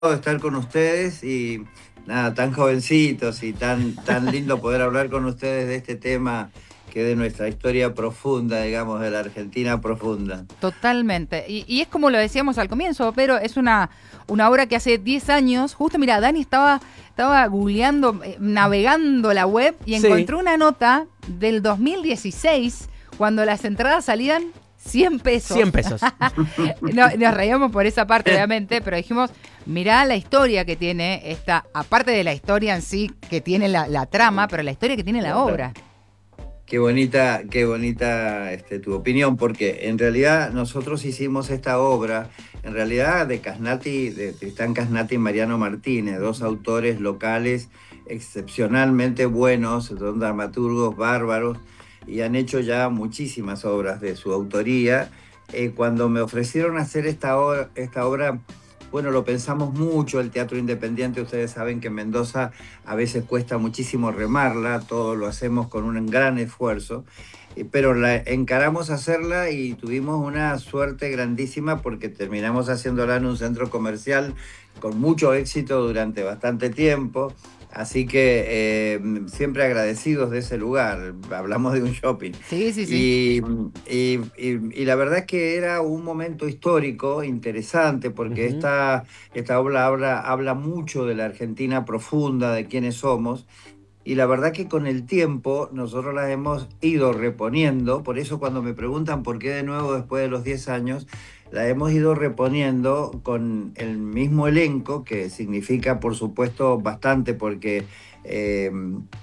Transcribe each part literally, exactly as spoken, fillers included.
de estar con ustedes y nada, tan jovencitos y tan, tan lindo poder hablar con ustedes de este tema que de nuestra historia profunda, digamos, de la Argentina profunda. Totalmente. Y, y es como lo decíamos al comienzo, pero es una, una obra que hace diez años, justo mira, Dani estaba, estaba googleando, eh, navegando la web y Sí. encontró una nota del dos mil dieciséis, cuando las entradas salían cien pesos. cien pesos. No, nos reíamos por esa parte, obviamente, pero dijimos, mirá la historia que tiene esta, aparte de la historia en sí, que tiene la, la trama, pero la historia que tiene la obra. Qué bonita, qué bonita este, tu opinión, porque en realidad nosotros hicimos esta obra, en realidad de Casnati, de Tristán Casnati y Mariano Martínez, dos autores locales excepcionalmente buenos, son dramaturgos bárbaros, y han hecho ya muchísimas obras de su autoría. Eh, cuando me ofrecieron hacer esta, obra, esta obra, bueno, lo pensamos mucho. El teatro independiente, ustedes saben que en Mendoza a veces cuesta muchísimo remarla, todo lo hacemos con un gran esfuerzo, eh, pero la encaramos a hacerla y tuvimos una suerte grandísima porque terminamos haciéndola en un centro comercial con mucho éxito durante bastante tiempo. Así que eh, siempre agradecidos de ese lugar, hablamos de un shopping. Sí, sí, sí. Y, y, y, y la verdad es que era un momento histórico interesante porque Uh-huh. esta, esta obra habla, habla mucho de la Argentina profunda, de quiénes somos. Y la verdad que con el tiempo nosotros las hemos ido reponiendo, por eso cuando me preguntan por qué de nuevo después de los diez años, la hemos ido reponiendo con el mismo elenco, que significa por supuesto bastante porque eh,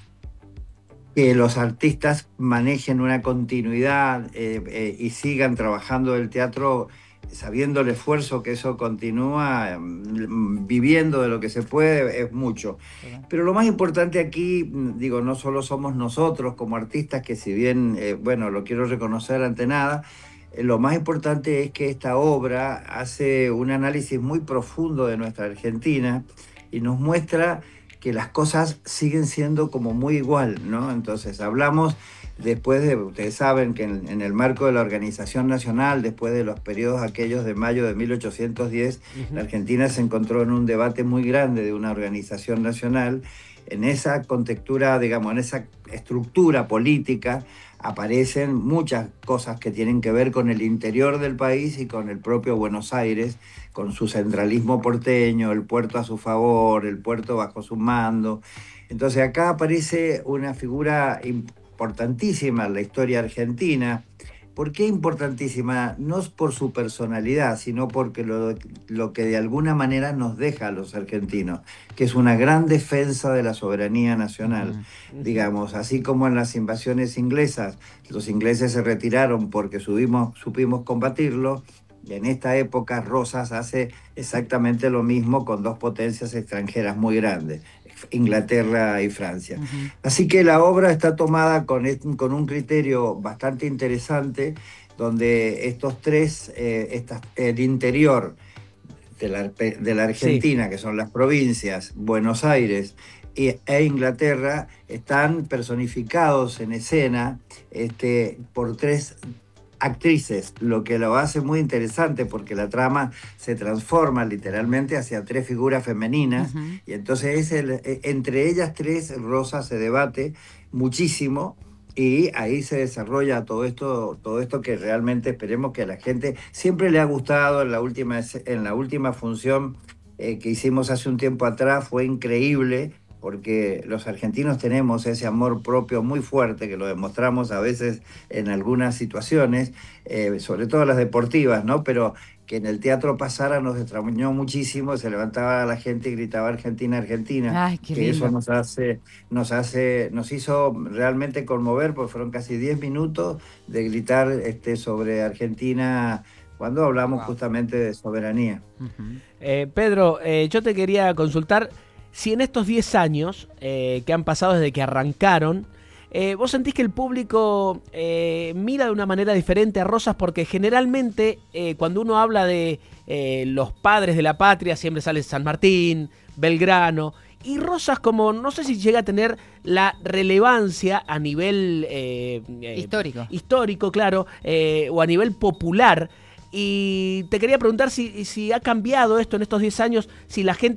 que los artistas manejen una continuidad eh, eh, y sigan trabajando el teatro sabiendo el esfuerzo que eso continúa, viviendo de lo que se puede, es mucho. Pero lo más importante aquí, digo, no solo somos nosotros como artistas, que si bien, eh, bueno, lo quiero reconocer ante nada, eh, lo más importante es que esta obra hace un análisis muy profundo de nuestra Argentina y nos muestra que las cosas siguen siendo como muy igual, ¿no? Entonces hablamos después de, ustedes saben que en, en el marco de la Organización Nacional, después de los periodos aquellos de mayo de mil ochocientos diez, uh-huh. La Argentina se encontró en un debate muy grande de una organización nacional. En esa contextura, digamos, en esa estructura política, aparecen muchas cosas que tienen que ver con el interior del país y con el propio Buenos Aires, con su centralismo porteño, el puerto a su favor, el puerto bajo su mando. Entonces acá aparece una figura importantísima en la historia argentina. ¿Por qué importantísima? No es por su personalidad, sino porque lo, lo que de alguna manera nos deja a los argentinos, que es una gran defensa de la soberanía nacional. Uh-huh. Digamos, así como en las invasiones inglesas, los ingleses se retiraron porque subimos, supimos combatirlo. En esta época Rosas hace exactamente lo mismo con dos potencias extranjeras muy grandes, Inglaterra y Francia. Uh-huh. Así que la obra está tomada con, con un criterio bastante interesante, donde estos tres, eh, estas, el interior de la, de la Argentina, sí, que son las provincias, Buenos Aires y, e Inglaterra, están personificados en escena este, por tres actrices, lo que lo hace muy interesante porque la trama se transforma literalmente hacia tres figuras femeninas. Uh-huh. Y entonces es el, entre ellas tres Rosa se debate muchísimo y ahí se desarrolla todo esto, todo esto que realmente esperemos que a la gente siempre le ha gustado. En la última, en la última función eh, que hicimos hace un tiempo atrás fue increíble, porque los argentinos tenemos ese amor propio muy fuerte que lo demostramos a veces en algunas situaciones, eh, sobre todo las deportivas, ¿no? Pero que en el teatro pasara nos extrañó muchísimo, se levantaba la gente y gritaba Argentina, Argentina. Ay, qué que lindo. Eso nos hace, nos hace, nos hizo realmente conmover, porque fueron casi diez minutos de gritar este, sobre Argentina cuando hablamos, wow, justamente de soberanía. Uh-huh. eh, Pedro, eh, yo te quería consultar si en estos diez años eh, que han pasado desde que arrancaron, eh, vos sentís que el público eh, mira de una manera diferente a Rosas, porque generalmente eh, cuando uno habla de eh, los padres de la patria siempre sale San Martín, Belgrano, y Rosas como no sé si llega a tener la relevancia a nivel eh, histórico, histórico claro, eh, o a nivel popular. Y te quería preguntar si, si ha cambiado esto en estos diez años, si la gente